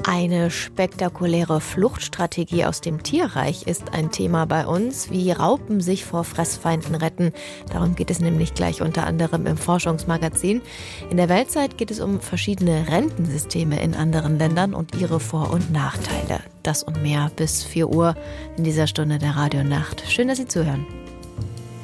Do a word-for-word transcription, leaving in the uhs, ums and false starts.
Eine spektakuläre Fluchtstrategie aus dem Tierreich ist ein Thema bei uns, wie Raupen sich vor Fressfeinden retten. Darum geht es nämlich gleich unter anderem im Forschungsmagazin. In der Weltzeit geht es um verschiedene Rentensysteme in anderen Ländern und ihre Vor- und Nachteile. Das und mehr bis vier Uhr in dieser Stunde der Radio Nacht. Schön, dass Sie zuhören.